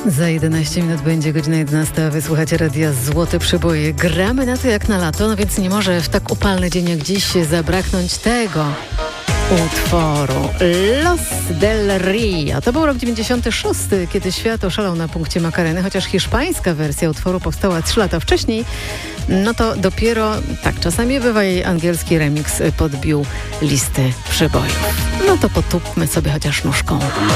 Za 11 minut będzie godzina 11, a wysłuchacie radia Złote Przeboje. Gramy na to jak na lato, no więc nie może w tak upalny dzień jak dziś zabraknąć tego utworu. Los del Rio. To był rok 96, kiedy świat oszalał na punkcie Macareny, chociaż hiszpańska wersja utworu powstała 3 lata wcześniej. No to dopiero, tak czasami bywa, jej angielski remix podbił listy przebojów. No to potupmy sobie chociaż nóżką.